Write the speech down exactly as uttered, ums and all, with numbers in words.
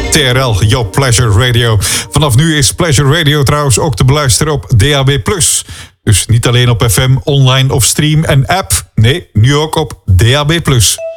T R L, jouw Pleasure Radio. Vanaf nu is Pleasure Radio trouwens ook te beluisteren op D A B plus. Dus niet alleen op F M, online of stream en app. Nee, nu ook op D A B plus.